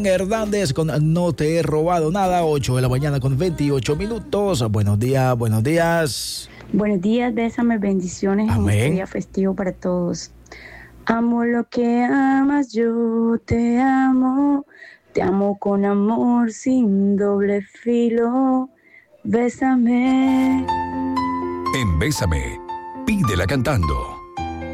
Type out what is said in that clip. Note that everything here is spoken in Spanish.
Hernández con No te he robado nada, 8 de la mañana con 28 minutos. Buenos días, buenos días. Buenos días, bésame, bendiciones. Amén. En este día festivo para todos. Amo lo que amas, yo te amo con amor sin doble filo. Bésame. En Bésame, pídela cantando.